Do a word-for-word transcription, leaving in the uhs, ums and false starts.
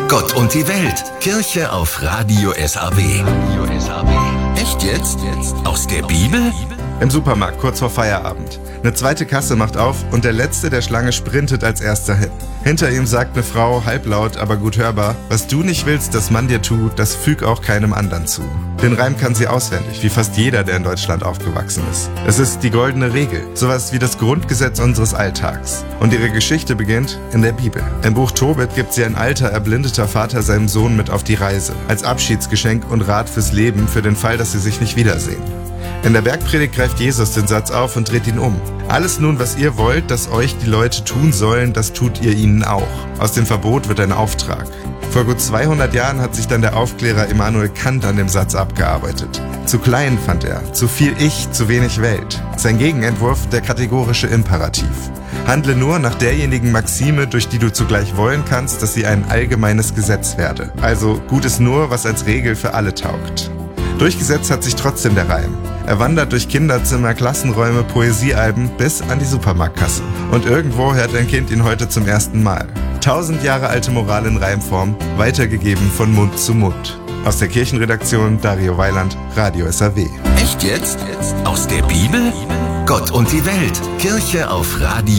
Gott und die Welt. Kirche auf Radio S A W. Radio S A W. Echt jetzt? Jetzt? Aus der Bibel? Im Supermarkt, kurz vor Feierabend. Eine zweite Kasse macht auf und der Letzte der Schlange sprintet als erster hin. Hinter ihm sagt eine Frau, halblaut, aber gut hörbar: Was du nicht willst, dass man dir tut, das füg auch keinem anderen zu. Den Reim kann sie auswendig, wie fast jeder, der in Deutschland aufgewachsen ist. Es ist die goldene Regel, sowas wie das Grundgesetz unseres Alltags. Und ihre Geschichte beginnt in der Bibel. Im Buch Tobit gibt sie ein alter, erblindeter Vater seinem Sohn mit auf die Reise, als Abschiedsgeschenk und Rat fürs Leben, für den Fall, dass sie sich nicht wiedersehen. In der Bergpredigt greift Jesus den Satz auf und dreht ihn um. Alles nun, was ihr wollt, dass euch die Leute tun sollen, das tut ihr ihnen auch. Aus dem Verbot wird ein Auftrag. Vor gut zweihundert Jahren hat sich dann der Aufklärer Immanuel Kant an dem Satz abgearbeitet. Zu klein, fand er, zu viel Ich, zu wenig Welt. Sein Gegenentwurf, der kategorische Imperativ. Handle nur nach derjenigen Maxime, durch die du zugleich wollen kannst, dass sie ein allgemeines Gesetz werde. Also Gutes nur, was als Regel für alle taugt. Durchgesetzt hat sich trotzdem der Reim. Er wandert durch Kinderzimmer, Klassenräume, Poesiealben bis an die Supermarktkasse. Und irgendwo hört ein Kind ihn heute zum ersten Mal. Tausend Jahre alte Moral in Reimform, weitergegeben von Mund zu Mund. Aus der Kirchenredaktion Dario Weiland, Radio S A W. Echt jetzt? Aus der Bibel? Gott und die Welt. Kirche auf Radio